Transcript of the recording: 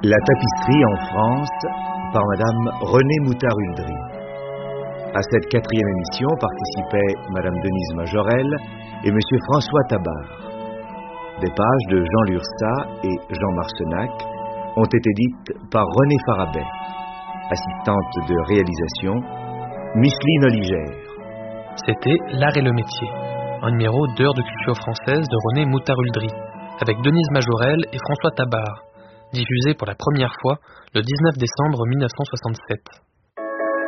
La tapisserie en France par Madame Renée Moutard-Huldry. À cette 4e émission participaient Madame Denise Majorel et Monsieur François Tabar. Des pages de Jean Lurçat et Jean Marcenac ont été dites par René Farabet. Assistante de réalisation, Micheline Oligère. C'était L'art et le métier, un numéro d'heures de culture française de René Moutard-Huldry, avec Denise Majorel et François Tabar, diffusé pour la première fois le 19 décembre 1967.